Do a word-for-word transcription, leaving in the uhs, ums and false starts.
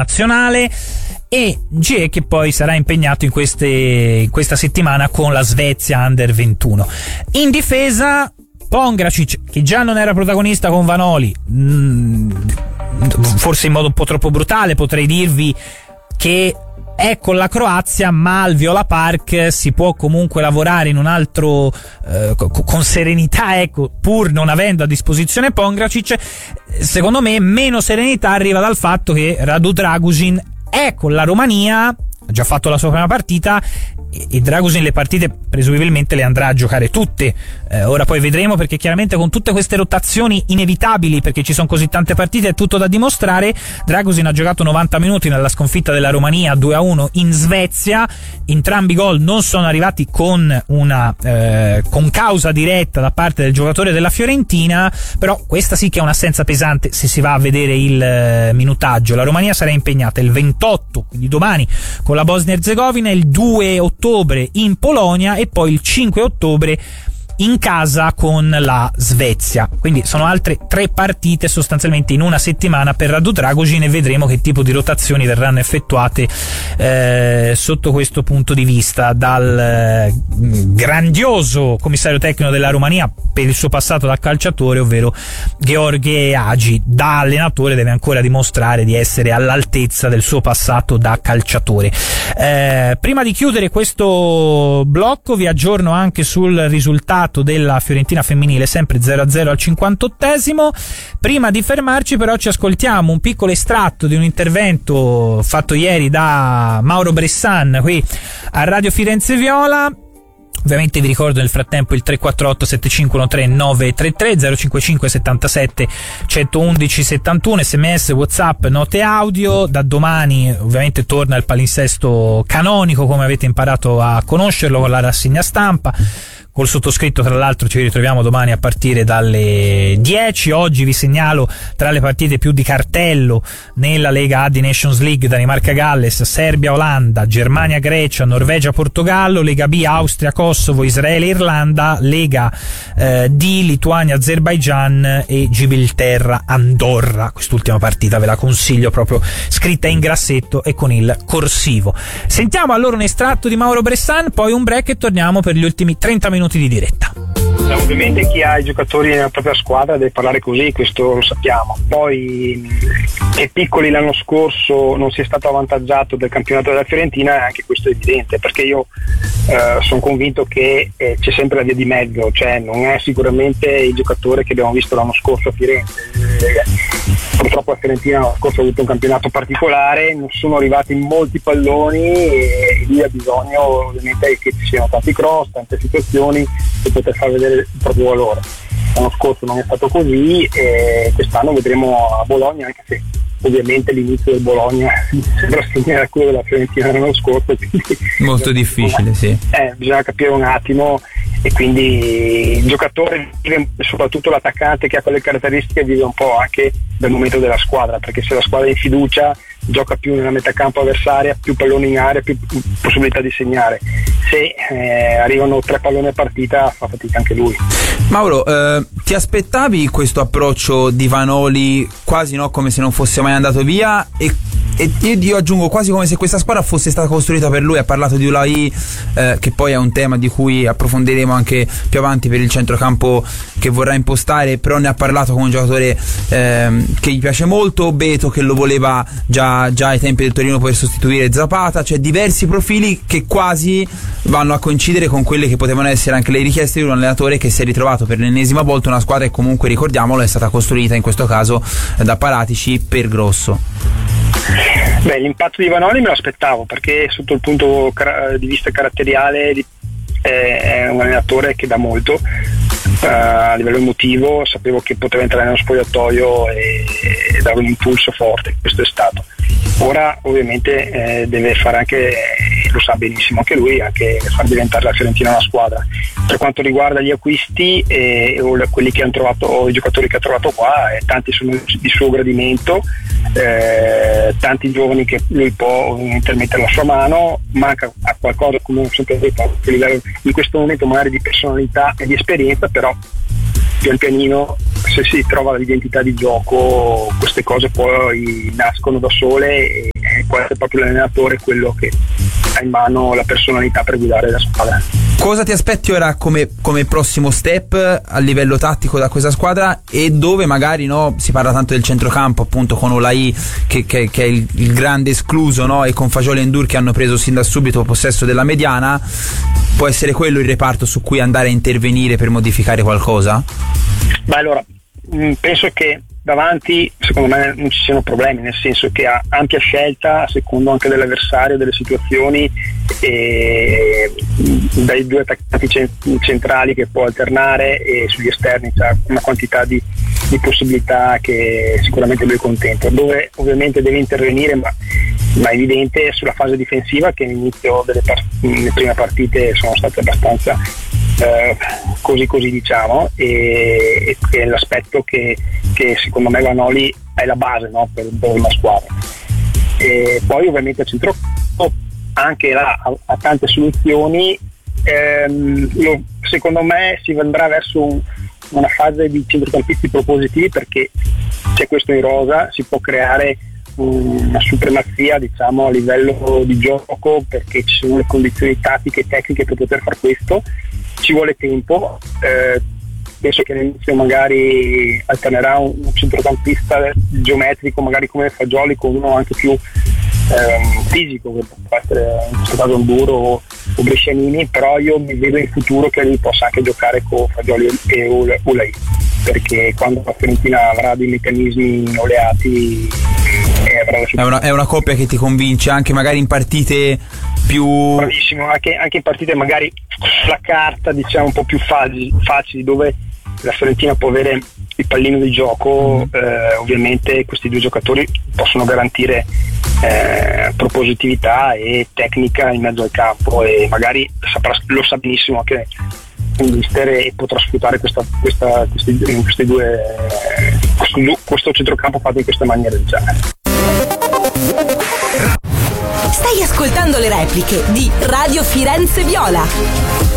nazionale, e G E che poi sarà impegnato in, queste, in questa settimana con la Svezia Under ventuno. In difesa Pongracic, che già non era protagonista con Vanoli, mh, forse in modo un po' troppo brutale potrei dirvi che è con la Croazia, ma al Viola Park si può comunque lavorare in un altro eh, con serenità, ecco, pur non avendo a disposizione Pongracic. Secondo me meno serenità arriva dal fatto che Radu Dragusin è con la Romania, ha già fatto la sua prima partita, e Dragusin le partite presumibilmente le andrà a giocare tutte. Eh, ora poi vedremo, perché chiaramente con tutte queste rotazioni inevitabili, perché ci sono così tante partite, è tutto da dimostrare. Dragusin ha giocato novanta minuti nella sconfitta della Romania due a uno in Svezia, entrambi i gol non sono arrivati con una eh, con causa diretta da parte del giocatore della Fiorentina, però questa sì che è un'assenza pesante se si va a vedere il eh, minutaggio. La Romania sarà impegnata il ventotto, quindi domani, con la Bosnia Erzegovina, il due ottobre in Polonia e poi il cinque ottobre in casa con la Svezia. Quindi sono altre tre partite sostanzialmente in una settimana per Radu Dragusin, e vedremo che tipo di rotazioni verranno effettuate eh, sotto questo punto di vista dal eh, grandioso commissario tecnico della Romania per il suo passato da calciatore, ovvero Gheorghe Hagi. Da allenatore deve ancora dimostrare di essere all'altezza del suo passato da calciatore. Eh, prima di chiudere questo blocco vi aggiorno anche sul risultato della Fiorentina femminile, sempre zero a zero al cinquantottesimo. Prima di fermarci però ci ascoltiamo un piccolo estratto di un intervento fatto ieri da Mauro Bressan qui a Radio Firenze Viola. Ovviamente vi ricordo nel frattempo il tre quattro otto sette cinque uno tre nove tre tre, zero cinque cinque settantasette centoudici settantuno, sms, whatsapp, note audio. Da domani ovviamente torna il palinsesto canonico come avete imparato a conoscerlo, con la rassegna stampa. Col sottoscritto tra l'altro ci ritroviamo domani a partire dalle dieci. Oggi vi segnalo tra le partite più di cartello nella Lega A di Nations League: Danimarca-Galles, Serbia-Olanda, Germania-Grecia, Norvegia-Portogallo, Lega B Austria-Kosovo, Israele-Irlanda, Lega eh, D Lituania-Azerbaijan e Gibilterra-Andorra. Quest'ultima partita ve la consiglio, proprio scritta in grassetto e con il corsivo. Sentiamo allora un estratto di Mauro Bressan, poi un break e torniamo per gli ultimi trenta minuti di diretta. Ovviamente chi ha i giocatori nella propria squadra deve parlare così, questo lo sappiamo. Poi che Piccoli l'anno scorso non sia stato avvantaggiato del campionato della Fiorentina, anche questo è evidente, perché io eh, sono convinto che eh, c'è sempre la via di mezzo, cioè non è sicuramente il giocatore che abbiamo visto l'anno scorso a Firenze. Eh, purtroppo la Fiorentina l'anno scorso ha avuto un campionato particolare, non sono arrivati molti palloni e lì ha bisogno ovviamente che ci siano tanti cross, tante situazioni per poter far vedere il proprio valore. L'anno scorso non è stato così e quest'anno vedremo a Bologna, anche se ovviamente l'inizio del Bologna sembra simile a quello della Fiorentina l'anno scorso, quindi molto difficile, sì. Eh, bisogna capire un attimo, e quindi il giocatore vive, soprattutto l'attaccante che ha quelle caratteristiche, vive un po' anche dal momento della squadra, perché se la squadra è in fiducia gioca più nella metà campo avversaria, più palloni in area, più possibilità di segnare. Se eh, arrivano tre palloni a partita fa fatica anche lui. Mauro, eh, ti aspettavi questo approccio di Vanoli quasi no come se non fosse mai andato via? E, e io aggiungo quasi come se questa squadra fosse stata costruita per lui. Ha parlato di Ulai, eh, che poi è un tema di cui approfondiremo anche più avanti per il centrocampo che vorrà impostare, però ne ha parlato come un giocatore eh, che gli piace molto. Beto che lo voleva già, già ai tempi del Torino per sostituire Zapata, cioè diversi profili che quasi vanno a coincidere con quelle che potevano essere anche le richieste di un allenatore che si è ritrovato per l'ennesima volta una squadra che comunque, ricordiamolo, è stata costruita in questo caso da Paratici per Grosso. Beh, l'impatto di Vanoli me lo aspettavo, perché sotto il punto di vista caratteriale è un allenatore che dà molto. Uh, a livello emotivo sapevo che poteva entrare nello spogliatoio e, e dare un impulso forte, questo è stato. Ora ovviamente eh, deve fare anche, eh, lo sa benissimo anche lui, anche far diventare la Fiorentina una squadra. Per quanto riguarda gli acquisti eh, o quelli che hanno trovato, o i giocatori che ha trovato qua, eh, tanti sono di suo gradimento, eh, tanti giovani che lui può ovviamente mettere la sua mano. Manca a qualcosa, come ho sempre detto, a livello in questo momento magari di personalità e di esperienza, però pian pianino, se si trova l'identità di gioco, queste cose poi nascono da sole e può essere proprio l'allenatore quello che ha in mano la personalità per guidare la squadra. Cosa ti aspetti ora come, come prossimo step a livello tattico da questa squadra, e dove magari, no, si parla tanto del centrocampo appunto con Olai che, che, che è il, il grande escluso, no, e con Fagioli e Ndour che hanno preso sin da subito possesso della mediana, può essere quello il reparto su cui andare a intervenire per modificare qualcosa? Beh, allora penso che davanti secondo me non ci siano problemi, nel senso che ha ampia scelta a secondo anche dell'avversario, delle situazioni, e dai due attaccanti centrali che può alternare, e sugli esterni c'ha una quantità di, di possibilità che sicuramente lui è contento. Dove ovviamente deve intervenire, ma, ma è evidente, sulla fase difensiva, che all'inizio delle, part- delle prime partite sono state abbastanza Eh, così così diciamo, e, e è l'aspetto che, che secondo me Vanoli è la base, no, per, per una squadra. E poi ovviamente a centrocampo anche là ha, ha tante soluzioni. ehm, io, secondo me si andrà verso un, una fase di centrocampisti propositivi, perché c'è questo in rosa, si può creare una supremazia, diciamo, a livello di gioco, perché ci sono le condizioni tattiche e tecniche per poter fare questo. Ci vuole tempo, eh, penso che all'inizio magari alternerà un, un centrocampista geometrico, magari come Fagioli, con uno anche più ehm, fisico, che può essere in questo caso Ndour o, o Brescianini, però io mi vedo in futuro che lui possa anche giocare con Fagioli e Olai, perché quando la Fiorentina avrà dei meccanismi oleati è una, è una coppia che ti convince anche magari in partite più... Bravissimo, anche, anche in partite magari sulla carta, diciamo, un po' più facili, facili dove la Fiorentina può avere il pallino di gioco. mm. eh, ovviamente questi due giocatori possono garantire eh, propositività e tecnica in mezzo al campo, e magari saprà, lo sa benissimo anche il mister, e potrà sfruttare questa, questa, questi, questi due, questo, questo centrocampo fatto in questa maniera del genere. Stai ascoltando le repliche di Radio Firenze Viola.